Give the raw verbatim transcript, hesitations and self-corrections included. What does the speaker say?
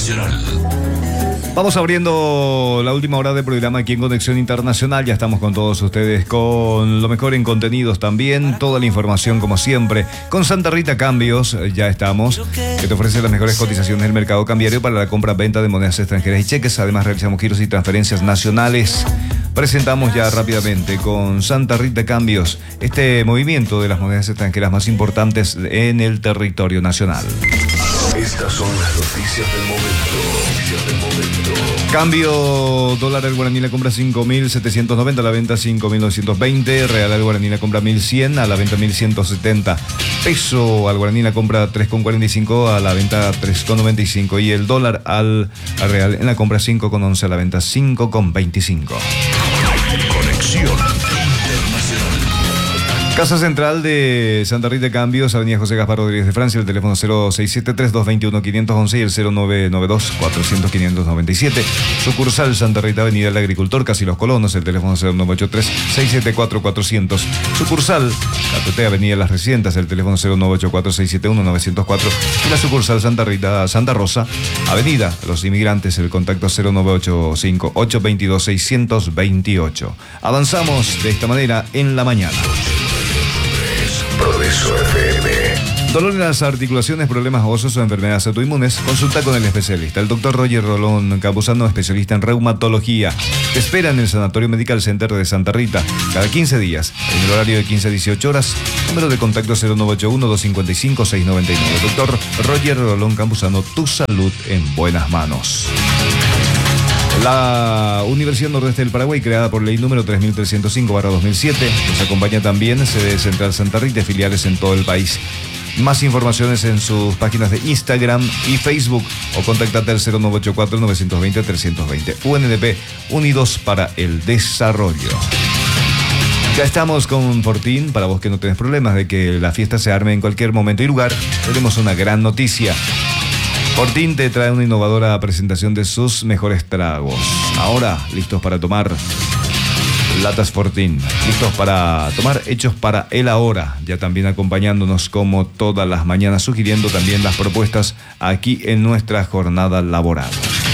Internacional. Vamos abriendo la última hora de programa aquí en Conexión Internacional. Ya estamos con todos ustedes con lo mejor en contenidos también. Toda la información como siempre. Con Santa Rita Cambios ya estamos, que te ofrece las mejores cotizaciones del mercado cambiario para la compra-venta de monedas extranjeras y cheques. Además realizamos giros y transferencias nacionales. Presentamos ya rápidamente con Santa Rita Cambios este movimiento de las monedas extranjeras más importantes en el territorio nacional. Estas son las noticias del momento. Noticias del momento. Cambio dólar al guaraní la compra cinco mil setecientos noventa, a la venta cinco mil novecientos veinte. Real al guaraní la compra mil cien, a la venta mil ciento setenta. Peso al guaraní la compra tres con cuarenta y cinco, a la venta tres con noventa y cinco. Y el dólar al, al real en la compra cinco con once, a la venta cinco con veinticinco. Conexión Internacional. Casa Central de Santa Rita Cambios, Avenida José Gaspar Rodríguez de Francia, el teléfono cero seis siete tres, dos dos uno, cinco uno uno y el cero nueve nueve dos, cuatrocientos, quinientos noventa y siete. Sucursal Santa Rita, Avenida del Agricultor, Casi Los Colonos, el teléfono cero nueve ocho tres, seis siete cuatro, cuatrocientos. Sucursal Catoté, Avenida Las Residentas, el teléfono cero nueve ocho cuatro, seis siete uno, nueve cero cuatro. Y la sucursal Santa Rita, Santa Rosa, Avenida Los Inmigrantes, el contacto cero nueve ocho cinco, ocho dos dos, seis dos ocho. Avanzamos de esta manera en la mañana. Progreso F M. Dolor en las articulaciones, problemas óseos o enfermedades autoinmunes, consulta con el especialista, el doctor Roger Rolón Campuzano, especialista en reumatología. Te espera en el Sanatorio Medical Center de Santa Rita, cada quince días, en el horario de quince a dieciocho horas, número de contacto cero nueve ocho uno, dos cinco cinco, seis nueve nueve. Doctor Roger Rolón Campuzano, tu salud en buenas manos. La Universidad Nordeste del Paraguay, creada por ley número tres mil trescientos cinco barra dos mil siete, nos acompaña también sede central Santa Rita, filiales en todo el país. Más informaciones en sus páginas de Instagram y Facebook o contactate al cero nueve ocho cuatro, nueve dos cero, tres dos cero. U N D P, Unidos para el Desarrollo. Ya estamos con Fortín, para vos que no tenés problemas de que la fiesta se arme en cualquier momento y lugar, tenemos una gran noticia. Fortín te trae una innovadora presentación de sus mejores tragos. Ahora, listos para tomar. Latas Fortín, listos para tomar, hechos para el ahora. Ya también acompañándonos como todas las mañanas, sugiriendo también las propuestas aquí en nuestra jornada laboral.